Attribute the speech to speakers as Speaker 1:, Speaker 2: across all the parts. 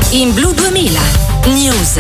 Speaker 1: In Blu 2000 News.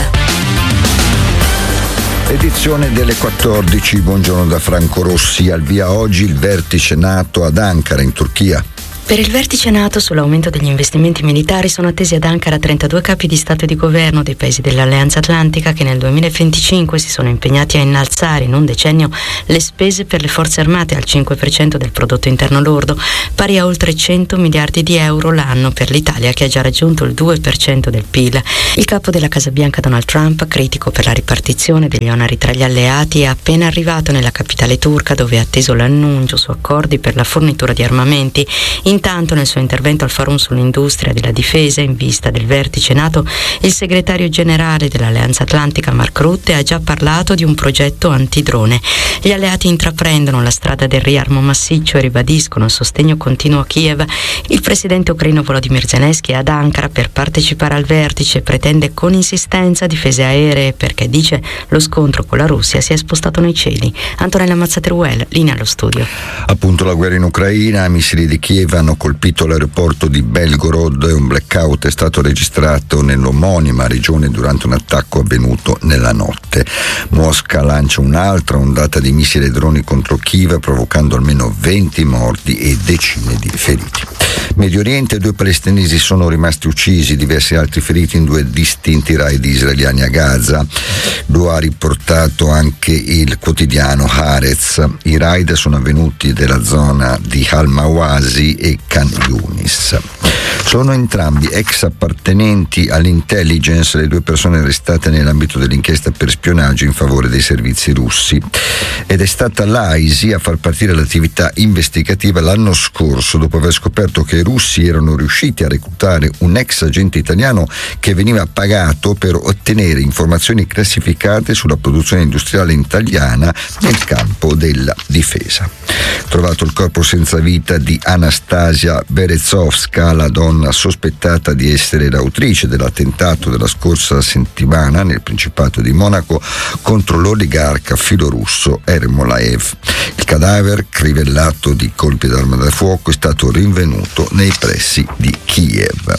Speaker 2: Edizione delle 14, buongiorno da Franco Rossi. Al via oggi il vertice NATO ad Ankara in Turchia.
Speaker 3: Per il vertice NATO sull'aumento degli investimenti militari sono attesi ad Ankara 32 capi di Stato e di Governo dei paesi dell'Alleanza Atlantica che nel 2025 si sono impegnati a innalzare in un decennio le spese per le forze armate al 5% del prodotto interno lordo, pari a oltre 100 miliardi di euro l'anno per l'Italia che ha già raggiunto il 2% del PIL. Il capo della Casa Bianca Donald Trump, critico per la ripartizione degli oneri tra gli alleati, è appena arrivato nella capitale turca dove ha atteso l'annuncio su accordi per la fornitura di armamenti. Intanto nel suo intervento al Forum sull'industria della difesa in vista del vertice NATO, il segretario generale dell'Alleanza Atlantica Mark Rutte ha già parlato di un progetto antidrone. Gli alleati intraprendono la strada del riarmo massiccio e ribadiscono il sostegno continuo a Kiev. Il presidente ucraino Volodymyr Zelensky è ad Ankara per partecipare al vertice e pretende con insistenza difese aeree perché dice lo scontro con la Russia si è spostato nei cieli. Antonella Mazzateruel, linea allo studio.
Speaker 2: Appunto la guerra in Ucraina, missili di Kiev hanno colpito l'aeroporto di Belgorod e un blackout è stato registrato nell'omonima regione durante un attacco avvenuto nella notte. Mosca lancia un'altra ondata di missili e droni contro Kiev provocando almeno 20 morti e decine di feriti. Medio Oriente, 2 palestinesi sono rimasti uccisi, diversi altri feriti in 2 distinti raid israeliani a Gaza. Lo ha riportato anche il quotidiano Haaretz. I raid sono avvenuti nella zona di Al-Mawasi e Khan Yunis. Sono entrambi ex appartenenti all'intelligence le 2 persone arrestate nell'ambito dell'inchiesta per spionaggio in favore dei servizi russi. Ed è stata l'AISI a far partire l'attività investigativa l'anno scorso dopo aver scoperto che i russi erano riusciti a reclutare un ex agente italiano che veniva pagato per ottenere informazioni classificate sulla produzione industriale italiana nel campo della difesa. Trovato il corpo senza vita di Anastasia Berezovska, la donna sospettata di essere l'autrice dell'attentato della scorsa settimana nel Principato di Monaco contro l'oligarca filorusso Ermolaev. Il cadavere, crivellato di colpi d'arma da fuoco, è stato rinvenuto nei pressi di Kiev.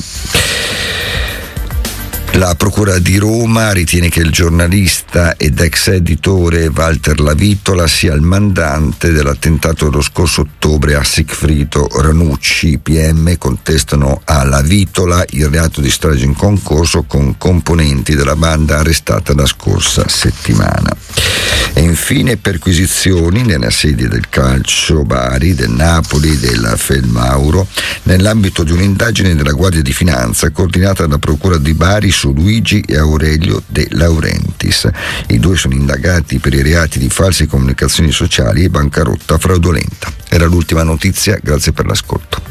Speaker 2: La Procura di Roma ritiene che il giornalista ed ex editore Walter Lavitola sia il mandante dell'attentato dello scorso ottobre a Sigfrido Ranucci. I PM contestano a Lavitola il reato di strage in concorso con componenti della banda arrestata la scorsa settimana. E infine perquisizioni nella sede del Calcio Bari, del Napoli, del Felmauro, nell'ambito di un'indagine della Guardia di Finanza coordinata dalla Procura di Bari su Luigi e Aurelio De Laurentiis. I 2 sono indagati per i reati di false comunicazioni sociali e bancarotta fraudolenta. Era l'ultima notizia, grazie per l'ascolto.